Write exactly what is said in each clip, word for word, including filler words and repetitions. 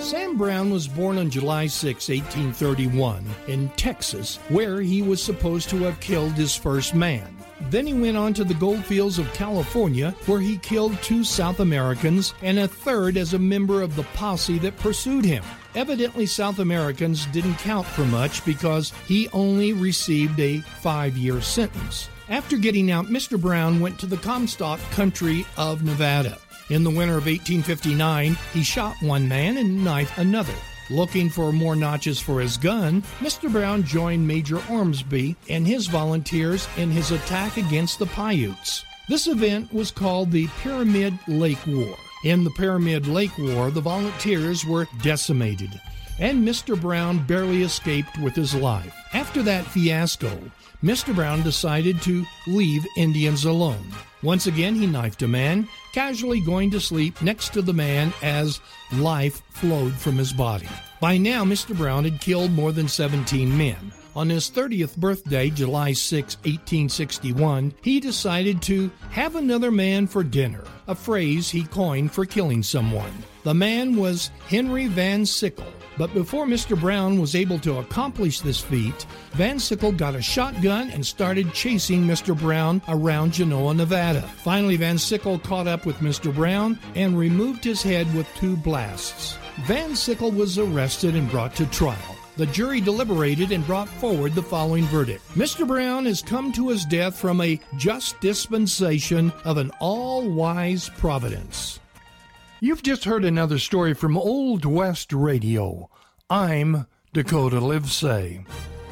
Sam Brown was born on July sixth, eighteen thirty-one, in Texas, where he was supposed to have killed his first man. Then he went on to the goldfields of California, where he killed two South Americans and a third as a member of the posse that pursued him. Evidently, South Americans didn't count for much because he only received a five-year sentence. After getting out, Mister Brown went to the Comstock country of Nevada. In the winter of eighteen fifty-nine, he shot one man and knifed another. Looking for more notches for his gun, Mister Brown joined Major Ormsby and his volunteers in his attack against the Paiutes. This event was called the Pyramid Lake War. In the Pyramid Lake War, the volunteers were decimated, and Mister Brown barely escaped with his life. After that fiasco, Mister Brown decided to leave Indians alone. Once again, he knifed a man, casually going to sleep next to the man as life flowed from his body. By now, Mister Brown had killed more than seventeen men. On his thirtieth birthday, July sixth, eighteen sixty-one, he decided to have another man for dinner, a phrase he coined for killing someone. The man was Henry Van Sickle. But before Mister Brown was able to accomplish this feat, Van Sickle got a shotgun and started chasing Mister Brown around Genoa, Nevada. Finally, Van Sickle caught up with Mister Brown and removed his head with two blasts. Van Sickle was arrested and brought to trial. The jury deliberated and brought forward the following verdict. Mister Brown has come to his death from a just dispensation of an all-wise providence. You've just heard another story from Old West Radio. I'm Dakota Livesay.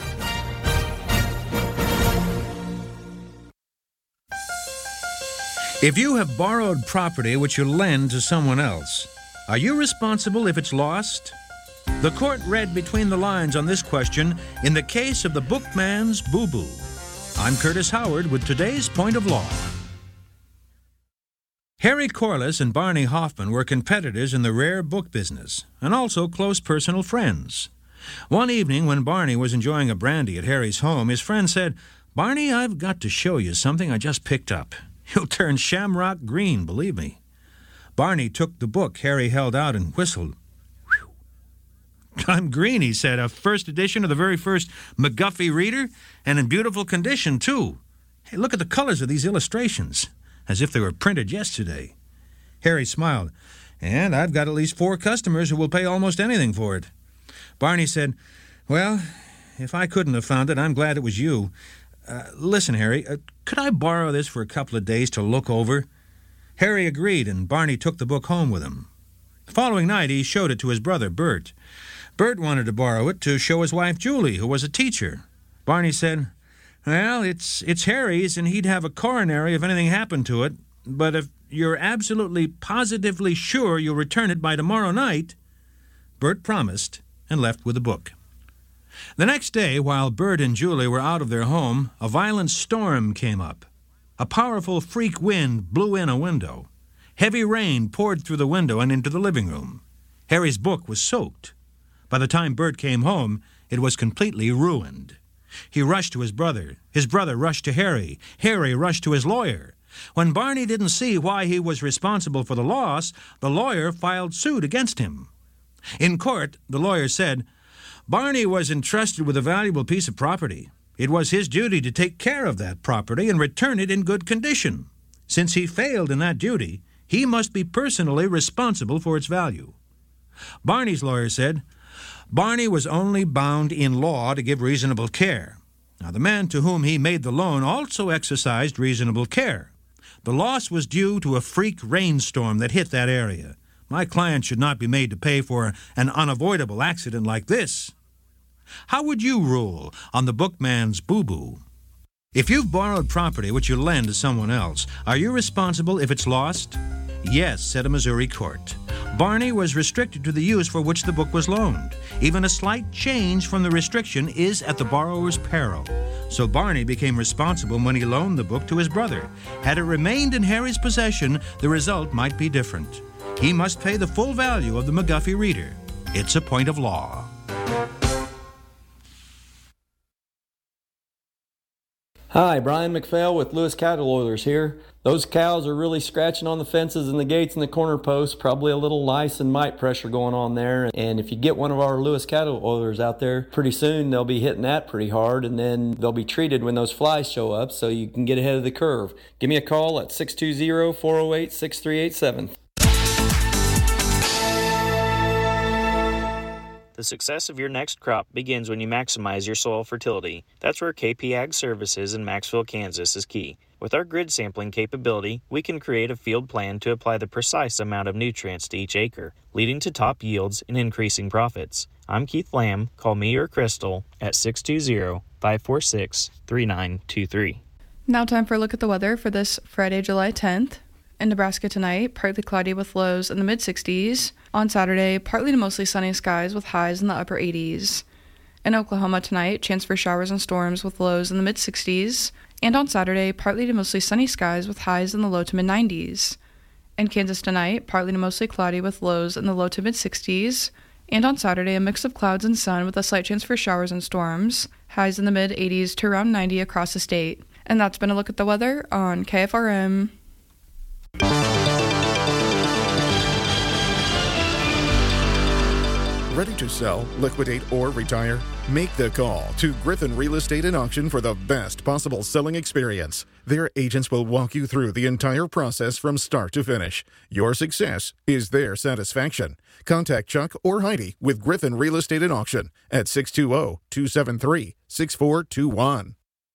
If you have borrowed property which you lend to someone else, are you responsible if it's lost? The court read between the lines on this question in the case of the Bookman's Boo-Boo. I'm Curtis Howard with today's Point of Law. Harry Corliss and Barney Hoffman were competitors in the rare book business, and also close personal friends. One evening, when Barney was enjoying a brandy at Harry's home, his friend said, "Barney, I've got to show you something I just picked up. You'll turn shamrock green, believe me." Barney took the book Harry held out and whistled. "Whew. I'm green," he said, "a first edition of the very first McGuffey Reader, and in beautiful condition, too. Hey, look at the colors of these illustrations. As if they were printed yesterday." Harry smiled. "And I've got at least four customers who will pay almost anything for it." Barney said, "Well, if I couldn't have found it, I'm glad it was you. Uh, listen, Harry, uh, could I borrow this for a couple of days to look over?" Harry agreed, and Barney took the book home with him. The following night, he showed it to his brother, Bert. Bert wanted to borrow it to show his wife, Julie, who was a teacher. Barney said, "Well, it's it's Harry's, and he'd have a coronary if anything happened to it. But if you're absolutely positively sure you'll return it by tomorrow night..." Bert promised and left with the book. The next day, while Bert and Julie were out of their home, a violent storm came up. A powerful freak wind blew in a window. Heavy rain poured through the window and into the living room. Harry's book was soaked. By the time Bert came home, it was completely ruined. He rushed to his brother. His brother rushed to Harry. Harry rushed to his lawyer. When Barney didn't see why he was responsible for the loss, the lawyer filed suit against him. In court, the lawyer said, "Barney was entrusted with a valuable piece of property. It was his duty to take care of that property and return it in good condition. Since he failed in that duty, he must be personally responsible for its value." Barney's lawyer said, "Barney was only bound in law to give reasonable care. Now, the man to whom he made the loan also exercised reasonable care. The loss was due to a freak rainstorm that hit that area. My client should not be made to pay for an unavoidable accident like this." How would you rule on the Bookman's Boo-Boo? If you've borrowed property which you lend to someone else, are you responsible if it's lost? Yes, said a Missouri court. Barney was restricted to the use for which the book was loaned. Even a slight change from the restriction is at the borrower's peril. So Barney became responsible when he loaned the book to his brother. Had it remained in Harry's possession, the result might be different. He must pay the full value of the McGuffey Reader. It's a point of law. Hi, Brian McPhail with Lewis Cattle Oilers here. Those cows are really scratching on the fences and the gates and the corner posts, probably a little lice and mite pressure going on there. And if you get one of our Lewis Cattle Oilers out there, pretty soon they'll be hitting that pretty hard, and then they'll be treated when those flies show up so you can get ahead of the curve. Give me a call at six two zero, four zero eight, six three eight seven. The success of your next crop begins when you maximize your soil fertility. That's where K P Ag Services in Maxville, Kansas is key. With our grid sampling capability, we can create a field plan to apply the precise amount of nutrients to each acre, leading to top yields and increasing profits. I'm Keith Lamb. Call me or Crystal at six two zero, five four six, three nine two three. Now time for a look at the weather for this Friday, July tenth. In Nebraska tonight, partly cloudy with lows in the mid-sixties. On Saturday, partly to mostly sunny skies with highs in the upper eighties. In Oklahoma tonight, chance for showers and storms with lows in the mid-sixties. And on Saturday, partly to mostly sunny skies with highs in the low to mid-nineties. In Kansas tonight, partly to mostly cloudy with lows in the low to mid-sixties. And on Saturday, a mix of clouds and sun with a slight chance for showers and storms. Highs in the mid-eighties to around ninety across the state. And that's been a look at the weather on K F R M. Ready to sell, liquidate, or retire? Make the call to Griffin Real Estate and Auction for the best possible selling experience. Their agents will walk you through the entire process from start to finish. Your success is their satisfaction. Contact Chuck or Heidi with Griffin Real Estate and Auction at six two zero, two seven three, six four two one.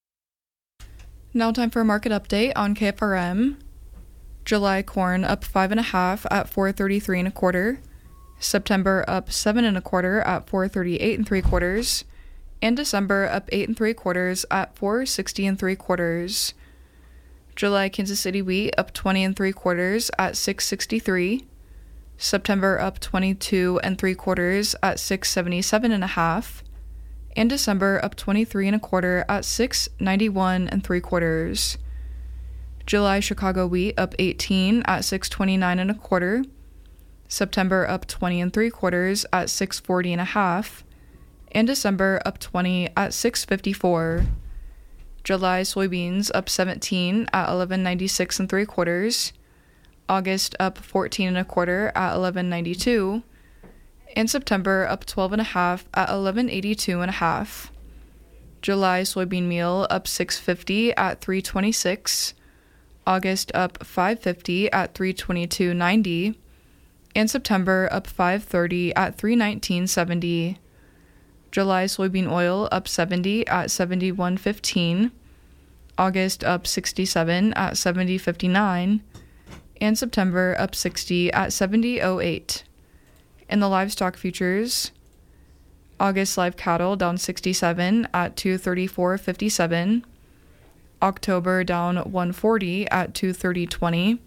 Now time for a market update on K F R M. July corn up five and a half at four thirty-three and a quarter. September up seven and a quarter at four thirty-eight and three quarters. And December up eight and three quarters at four sixty and three quarters. July Kansas City wheat up twenty and three quarters at six sixty-three. September up twenty-two and three quarters at six seventy-seven and a half. And December up twenty-three and a quarter at six ninety-one and three quarters. July Chicago wheat up eighteen at six twenty-nine and a quarter. September up twenty and three quarters at six forty and a half. And December up twenty at six fifty-four. July soybeans up seventeen at eleven ninety-six and three quarters. August up fourteen and a quarter at eleven ninety-two. And September up twelve and a half at eleven eighty-two and a half. July soybean meal up six fifty at three twenty-six. August up five fifty at three twenty-two ninety, and September up five thirty at three nineteen seventy. July soybean oil up seventy at seventy-one fifteen. August up sixty-seven at seventy fifty-nine, and September up sixty at seventy oh eight. In the livestock futures, August live cattle down sixty-seven at two thirty-four fifty-seven. October down one forty at two thirty twenty,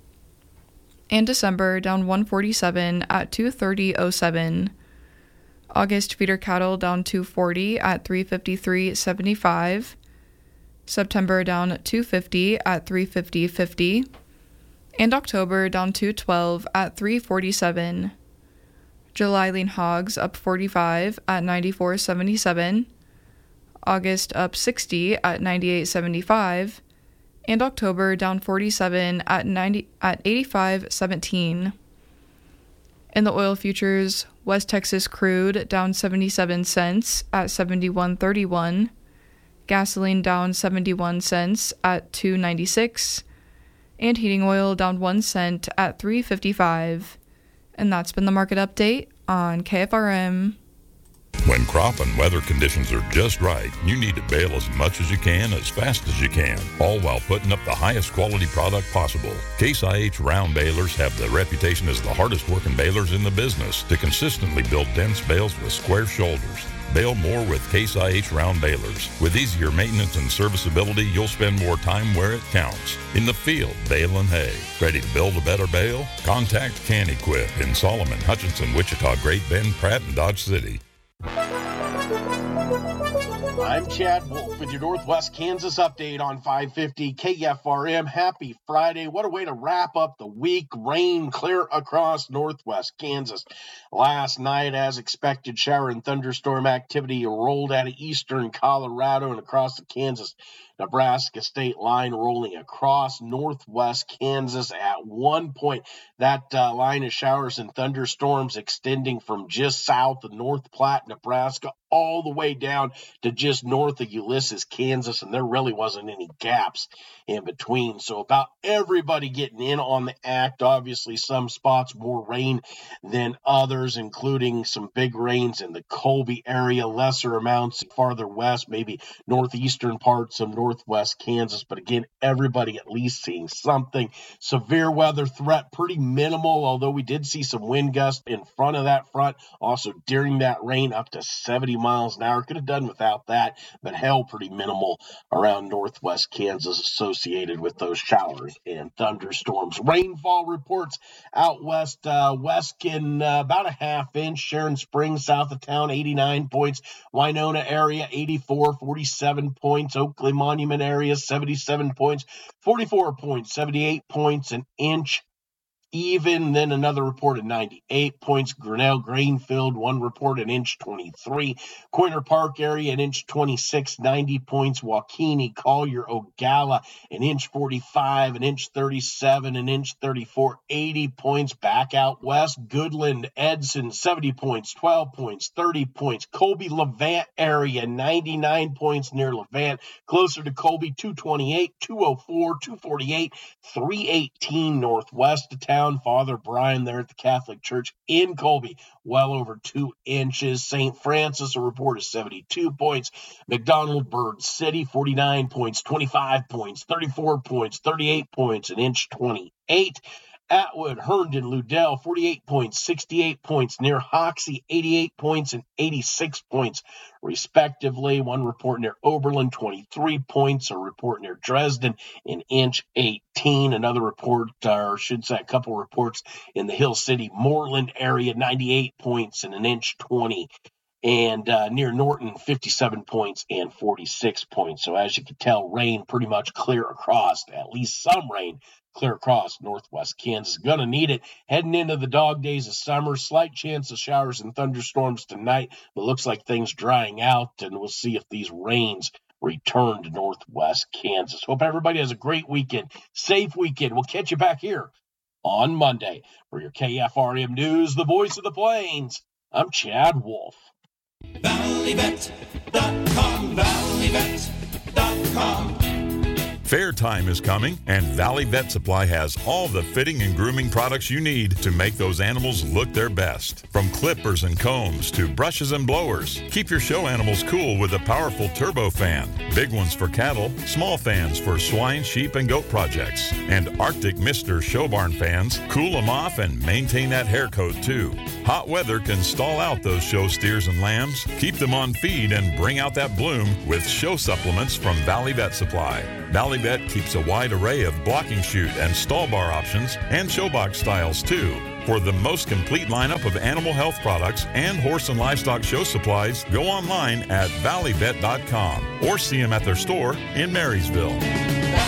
and December down one forty-seven at two thirty oh seven. August feeder cattle down two forty at three fifty-three seventy-five. September down two fifty at three fifty fifty, and October down two twelve at three forty-seven. July lean hogs up forty-five at ninety-four seventy-seven. August up sixty at ninety-eight seventy-five, and October down forty-seven at ninety at eighty-five seventeen. In the oil futures, West Texas crude down seventy-seven cents at seventy-one thirty-one, gasoline down seventy-one cents at two ninety-six, and heating oil down one cent at three fifty-five. And that's been the market update on K F R M. When crop and weather conditions are just right, you need to bale as much as you can, as fast as you can, all while putting up the highest quality product possible. Case I H round balers have the reputation as the hardest working balers in the business to consistently build dense bales with square shoulders. Bale more with Case I H round balers. With easier maintenance and serviceability, you'll spend more time where it counts. In the field, baling hay. Ready to build a better bale? Contact CanEquip in Solomon, Hutchinson, Wichita, Great Bend, Pratt, and Dodge City. I'm Chad Wolf with your Northwest Kansas update on five fifty K F R M. Happy Friday. What a way to wrap up the week. Rain clear across Northwest Kansas. Last night, as expected, shower and thunderstorm activity rolled out of eastern Colorado and across the Kansas Nebraska state line rolling across northwest Kansas at one point. That uh, line of showers and thunderstorms extending from just south of North Platte, Nebraska, all the way down to just north of Ulysses, Kansas, and there really wasn't any gaps in between. So about everybody getting in on the act. Obviously, some spots more rain than others, including some big rains in the Colby area, lesser amounts farther west, maybe northeastern parts of northwest Kansas. But again, everybody at least seeing something. Severe weather threat, pretty minimal, although we did see some wind gusts in front of that front. Also during that rain, up to seventy miles an hour. Could have done without that, but hell, pretty minimal around northwest Kansas associated with those showers and thunderstorms. Rainfall reports out west, uh, Weskin, uh, about a half inch. Sharon Springs, south of town, eighty-nine points. Winona area, eighty-four, forty-seven points. Oakley Monument area, seventy-seven points. forty-four points, seventy-eight points, an inch. Even then another report at ninety-eight points. Grinnell, Greenfield, one report an inch twenty-three. Quinter Park area an inch twenty-six, ninety points. Waukene, Collier, Ogalla an inch forty-five, an inch thirty-seven, an inch thirty-four, eighty points. Back out west, Goodland, Edson, seventy points, twelve points, thirty points. Colby, Levant area, ninety-nine points near Levant. Closer to Colby, two twenty-eight, two oh four, two forty-eight, three eighteen northwest of town. Father Brian there at the Catholic Church in Colby, well over two inches. Saint Francis, a report of seventy-two points. McDonald, Bird City, forty-nine points, twenty-five points, thirty-four points, thirty-eight points, an inch twenty-eight. Atwood, Herndon, Ludell, forty-eight points, sixty-eight points. Near Hoxie, eighty-eight points and eighty-six points, respectively. One report near Oberlin, twenty-three points. A report near Dresden, an inch eighteen. Another report, or should say a couple reports in the Hill City, Moreland area, ninety-eight points and an inch twenty. And uh, near Norton, fifty-seven points and forty-six points. So as you can tell, rain pretty much clear across, at least some rain clear across northwest Kansas. Gonna need it heading into the dog days of summer. Slight chance of showers and thunderstorms tonight, but looks like things drying out, and we'll see if these rains return to northwest Kansas. Hope everybody has a great weekend, safe weekend. We'll catch you back here on Monday for your K F R M News, the voice of the plains. I'm Chad Wolf. Valley Vet dot com, Valley Vet dot com. Fair time is coming, and Valley Vet Supply has all the fitting and grooming products you need to make those animals look their best. From clippers and combs to brushes and blowers, keep your show animals cool with a powerful turbo fan. Big ones for cattle, small fans for swine, sheep, and goat projects. And Arctic Mister show barn fans cool them off and maintain that hair coat too. Hot weather can stall out those show steers and lambs. Keep them on feed and bring out that bloom with show supplements from Valley Vet Supply. Valley Vet keeps a wide array of blocking chute and stall bar options and showbox styles too. For the most complete lineup of animal health products and horse and livestock show supplies, go online at valley vet dot com or see them at their store in Marysville.